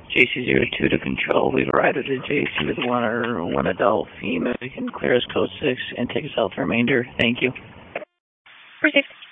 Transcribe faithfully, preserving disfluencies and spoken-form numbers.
J C zero two to control. We've arrived at the J C with one or one adult female. You can clear us code six and take us out the remainder. Thank you. Received.